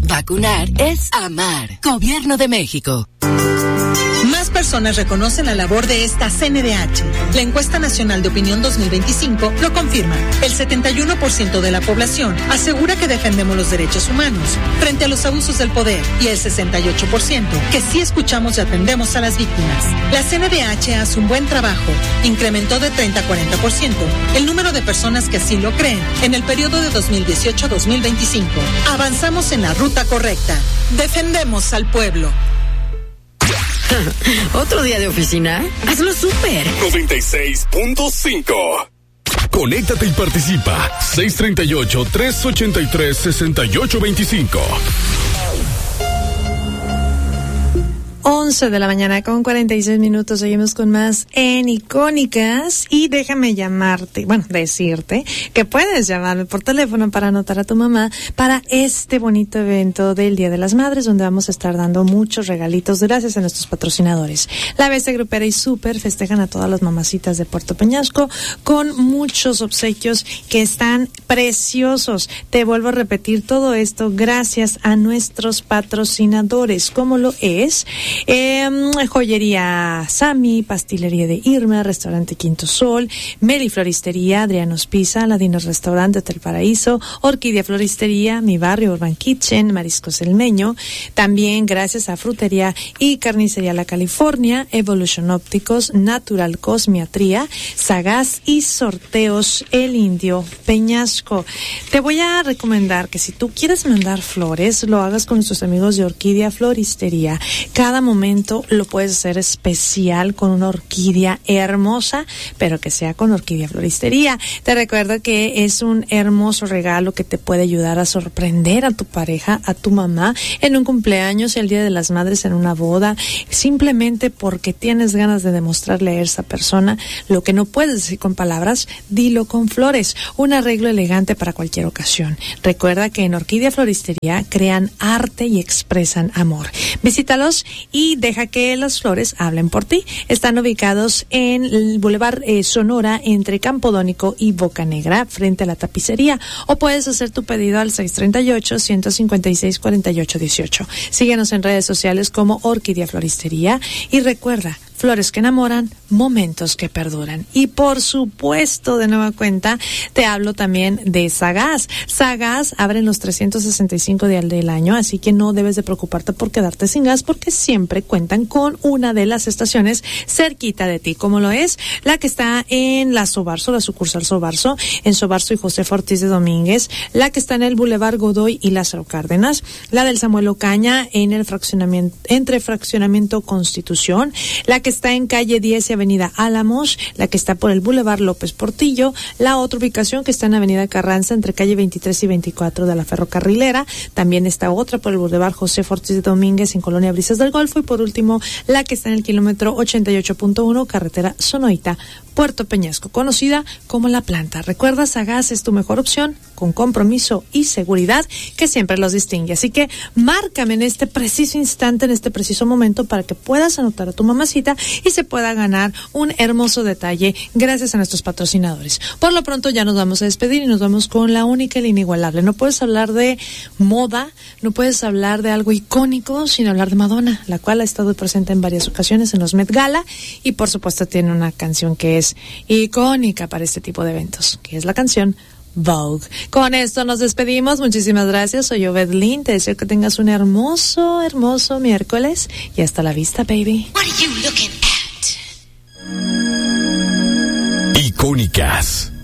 Vacunar es amar. Gobierno de México. Más personas reconocen la labor de esta CNDH. La encuesta nacional de opinión 2025 lo confirma. El 71% de la población asegura que defendemos los derechos humanos frente a los abusos del poder y el 68% que sí escuchamos y atendemos a las víctimas. La CNDH hace un buen trabajo. Incrementó de 30 a 40% el número de personas que así lo creen en el periodo de 2018-2025. Avanzamos en la ruta correcta. Defendemos al pueblo. ¿Otro día de oficina? Hazlo súper. 96.5. Conéctate y participa. 638-383-6825. 11 de la mañana con 46 minutos. Seguimos con más en Icónicas y déjame decirte que puedes llamarme por teléfono para anotar a tu mamá para este bonito evento del Día de las Madres, donde vamos a estar dando muchos regalitos gracias a nuestros patrocinadores. La BC Grupera y Super festejan a todas las mamacitas de Puerto Peñasco con muchos obsequios que están preciosos. Te vuelvo a repetir todo esto gracias a nuestros patrocinadores, como lo es Joyería Sami, Pastelería de Irma, Restaurante Quinto Sol, Meli Floristería, Adrianos Pizza, Ladinos Restaurante, Hotel Paraíso, Orquídea Floristería, Mi Barrio, Urban Kitchen, Mariscos El Meño. También gracias a Frutería y Carnicería La California, Evolution Ópticos, Natural Cosmiatría, Sagaz y Sorteos El Indio Peñasco. Te voy a recomendar que si tú quieres mandar flores, lo hagas con nuestros amigos de Orquídea Floristería. Cada momento lo puedes hacer especial con una orquídea hermosa, pero que sea con Orquídea Floristería. Te recuerdo que es un hermoso regalo que te puede ayudar a sorprender a tu pareja, a tu mamá, en un cumpleaños, el Día de las Madres, en una boda, simplemente porque tienes ganas de demostrarle a esa persona lo que no puedes decir con palabras, dilo con flores. Un arreglo elegante para cualquier ocasión. Recuerda que en Orquídea Floristería crean arte y expresan amor. Visítalos y deja que las flores hablen por ti. Están ubicados en el Boulevard Sonora, entre Campodónico y Boca Negra, frente a la tapicería, o puedes hacer tu pedido al 638-156-4818. Síguenos en redes sociales como Orquídea Floristería y recuerda, flores que enamoran, momentos que perduran. Y por supuesto, de nueva cuenta, te hablo también de Sagaz. Sagaz abren los 365 días del año, así que no debes de preocuparte por quedarte sin gas, porque siempre cuentan con una de las estaciones cerquita de ti, como lo es la que está en la Sobarzo, la sucursal Sobarzo, en Sobarzo y José Ortiz de Domínguez, la que está en el Boulevard Godoy y Lázaro Cárdenas, la del Samuel Ocaña en el fraccionamiento, entre Fraccionamiento Constitución, la que está en calle 10 y avenida Álamos, la que está por el Boulevard López Portillo, la otra ubicación que está en avenida Carranza entre calle 23 y 24 de la Ferrocarrilera, también está otra por el Boulevard José Ortiz de Domínguez en Colonia Brisas del Golfo, y por último la que está en el kilómetro 88.1 carretera Sonoita, Puerto Peñasco, conocida como La Planta. Recuerda, Sagaz es tu mejor opción, con compromiso y seguridad que siempre los distingue. Así que márcame en este preciso instante, en este preciso momento, para que puedas anotar a tu mamacita y se pueda ganar un hermoso detalle gracias a nuestros patrocinadores. Por lo pronto ya nos vamos a despedir y nos vamos con la única y la inigualable. No puedes hablar de moda, no puedes hablar de algo icónico sin hablar de Madonna, la cual ha estado presente en varias ocasiones en los Met Gala y por supuesto tiene una canción que es icónica para este tipo de eventos, que es la canción Vogue. Con esto nos despedimos. Muchísimas gracias. Soy Obed Lin. Te deseo que tengas un hermoso, hermoso miércoles y hasta la vista, baby. What are you looking at? Icónicas.